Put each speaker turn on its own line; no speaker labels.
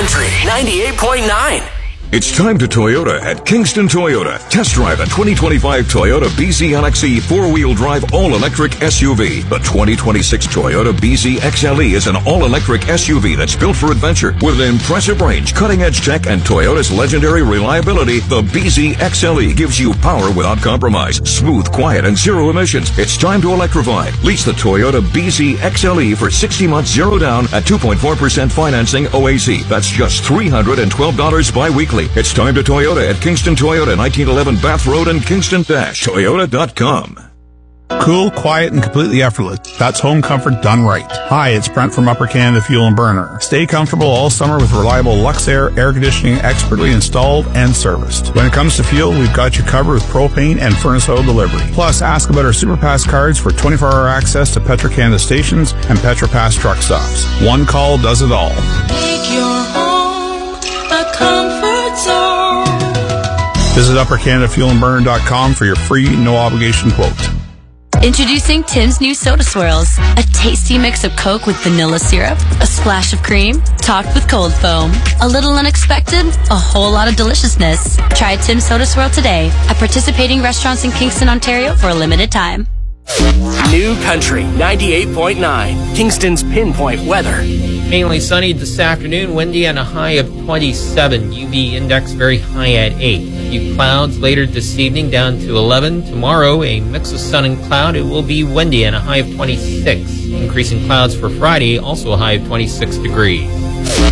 Country 98.9.
It's time to Toyota at Kingston Toyota. Test drive a 2025 Toyota BZ LXE four-wheel drive all-electric SUV. The 2026 Toyota BZ XLE is an all-electric SUV that's built for adventure with an impressive range, cutting-edge tech, and Toyota's legendary reliability. The BZ XLE gives you power without compromise, smooth, quiet, and zero emissions. It's time to electrify. Lease the Toyota BZ XLE for 60 months zero down at 2.4% financing OAC. That's just $312 bi-weekly. It's time to Toyota at Kingston Toyota, 1911 Bath Road and Kingston-Toyota.com.
Cool, quiet, and completely effortless. That's home comfort done right. Hi, it's Brent from Upper Canada Fuel and Burner. Stay comfortable all summer with reliable Luxair air conditioning expertly installed and serviced. When it comes to fuel, we've got you covered with propane and furnace oil delivery. Plus, ask about our SuperPass cards for 24-hour access to Petro-Canada stations and PetroPass truck stops. One call does it all.
Make your home a comfort zone.
Visit UpperCanadaFuelandBurner.com for your free, no-obligation quote.
Introducing Tim's new Soda Swirls, a tasty mix of Coke with vanilla syrup, a splash of cream, topped with cold foam. A little unexpected, a whole lot of deliciousness. Try Tim's Soda Swirl today at participating restaurants in Kingston, Ontario for a limited time.
New Country 98.9. Kingston's pinpoint weather.
Mainly sunny this afternoon, windy and a high of 27. UV index very high at 8. A few clouds later this evening down to 11. Tomorrow, a mix of sun and cloud. It will be windy and a high of 26. Increasing clouds for Friday, also a high of 26 degrees.